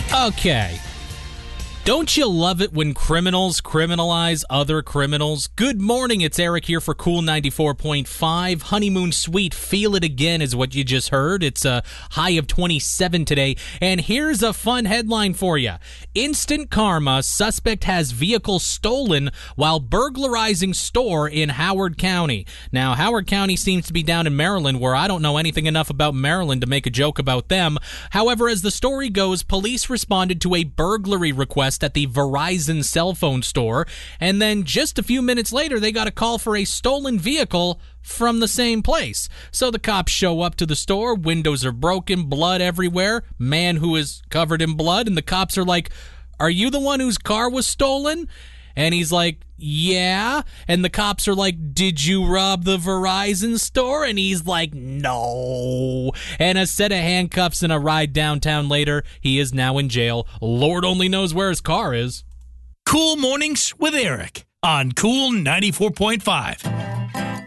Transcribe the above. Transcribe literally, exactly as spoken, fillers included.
Okay. Don't you love it when criminals criminalize other criminals? Good morning, it's Eric here for Cool ninety-four point five. Honeymoon Suite, feel it again is what you just heard. It's a high of twenty-seven today. And here's a fun headline for you. Instant karma, suspect has vehicle stolen while burglarizing store in Howard County. Now, Howard County seems to be down in Maryland, where I don't know anything enough about Maryland to make a joke about them. However, as the story goes, police responded to a burglary request at the Verizon cell phone store, and then just a few minutes later, they got a call for a stolen vehicle from the same place. So the cops show up to the store, windows are broken, blood everywhere, man who is covered in blood, and the cops are like, "Are you the one whose car was stolen?" And he's like, "Yeah." And the cops are like, "Did you rob the Verizon store?" And he's like, "No." And a set of handcuffs and a ride downtown later, he is now in jail. Lord only knows where his car is. Cool Mornings with Eric on Cool ninety-four point five.